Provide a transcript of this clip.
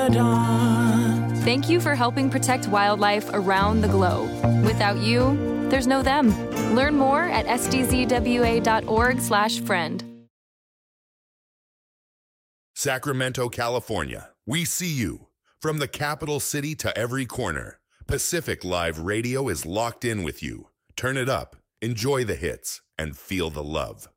dawn. Thank you for helping protect wildlife around the globe. Without you, there's no them. Learn more at sdzwa.org/friend. Sacramento, California. We see you. From the capital city to every corner, Pacific Live Radio is locked in with you. Turn it up, enjoy the hits, and feel the love.